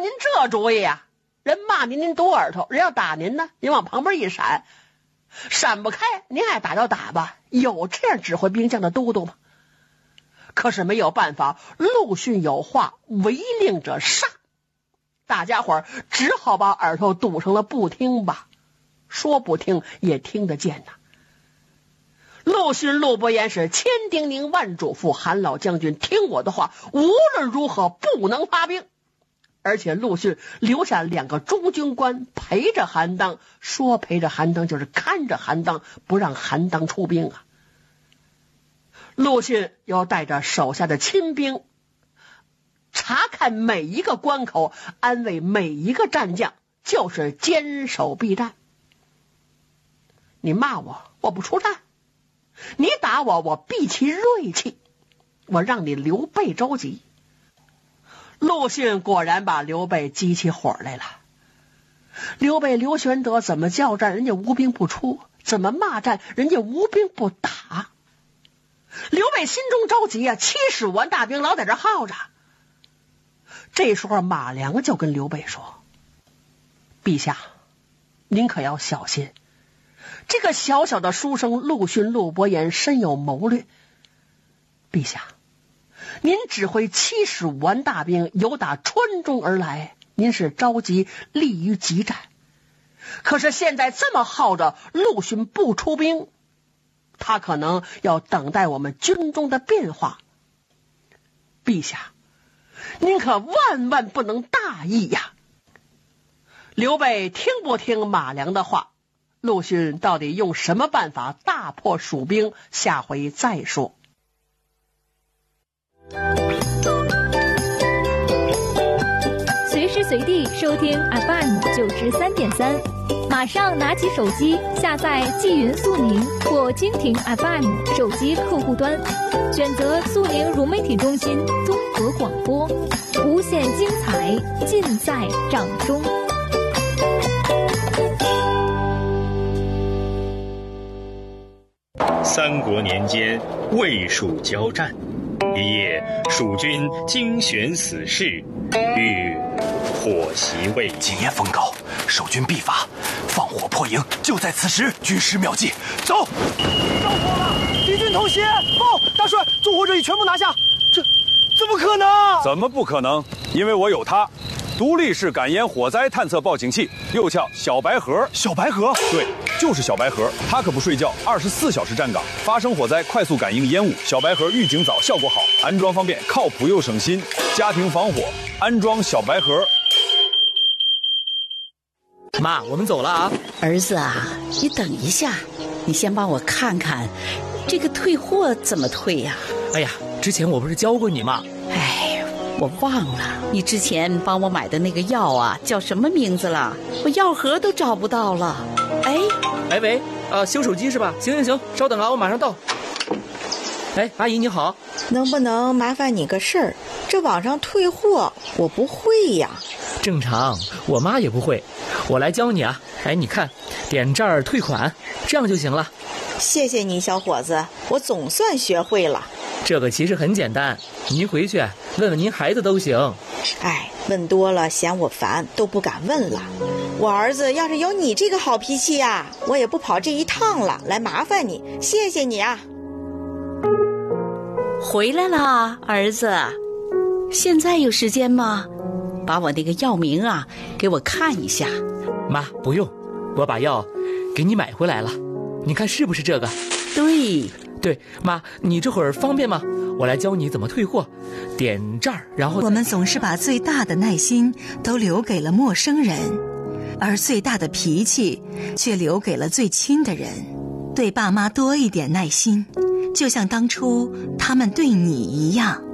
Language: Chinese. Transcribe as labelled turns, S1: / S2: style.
S1: 您这主意呀？人骂您堵耳朵，人要打您呢，您往旁边一闪，闪不开，您爱打就打吧。有这样指挥兵将的都督吗？可是没有办法，陆逊有话，违令者杀。大家伙儿只好把耳朵堵上了，不听吧。说不听也听得见呐。陆逊陆伯言是千叮咛万嘱咐，韩老将军听我的话，无论如何不能发兵。而且陆逊留下2个中军官陪着韩当，说陪着韩当就是看着韩当，不让韩当出兵啊。陆逊又带着手下的亲兵查看每一个关口，安慰每一个战将，就是坚守避战。你骂我，我不出战；你打我，我避其锐气。我让你刘备着急。陆逊果然把刘备激起火来了。刘备刘玄德怎么叫战，人家无兵不出；怎么骂战，人家无兵不打。刘备心中着急啊，75万大兵老在这耗着。这时候马良就跟刘备说：陛下，您可要小心，这个小小的书生陆逊陆伯言深有谋略。陛下，您指挥75万大兵由打川中而来，您是着急立于急战。可是现在这么耗着，陆逊不出兵，他可能要等待我们军中的变化。陛下，您可万万不能大意呀！刘备听不听马良的话？陆逊到底用什么办法大破蜀兵？下回再说。
S2: 随时随地收听 FM 93.3，马上拿起手机下载纪云速宁或蜻蜓 FM 手机客户端，选择速宁融媒体中心综合广播，无限精彩尽在掌中。
S3: 三国年间，魏蜀交战，一夜，蜀军精选死士，欲火袭魏。
S4: 今夜风高，守军必发，放火破营，就在此时。军师妙计，走！
S5: 着火了，敌军偷袭！报，大帅，纵火者已全部拿下。这怎么可能？
S6: 怎么不可能？因为我有它。独立式感烟火灾探测报警器，又叫小白盒。
S4: 小白盒？
S6: 对，就是小白盒。它可不睡觉，24小时站岗，发生火灾快速感应烟雾。小白盒预警早，效果好，安装方便，靠谱又省心。家庭防火，安装小白盒。
S7: 妈，我们走了啊！
S8: 儿子啊，你等一下，你先帮我看看，这个退货怎么退呀？
S7: 哎呀，之前我不是教过你吗？
S8: 哎，我忘了，你之前帮我买的那个药啊，叫什么名字了？我药盒都找不到了。哎
S7: 喂，修手机是吧？行，稍等啊，我马上到。哎，阿姨你好，
S9: 能不能麻烦你个事儿？这网上退货我不会呀。
S7: 正常，我妈也不会，我来教你啊。哎，你看，点这儿退款，这样就行了。
S9: 谢谢你，小伙子，我总算学会了。
S7: 这个其实很简单，您回去问问您孩子都行。
S9: 哎，问多了嫌我烦，都不敢问了。我儿子要是有你这个好脾气呀，我也不跑这一趟了，来麻烦你，谢谢你啊。
S8: 回来啦，儿子，现在有时间吗？把我那个药名啊给我看一下。
S7: 妈，不用，我把药给你买回来了，你看是不是这个？
S8: 对，
S7: 妈，你这会儿方便吗？我来教你怎么退货，点这儿，然后
S10: 我们总是把最大的耐心都留给了陌生人，而最大的脾气却留给了最亲的人。对爸妈多一点耐心，就像当初他们对你一样。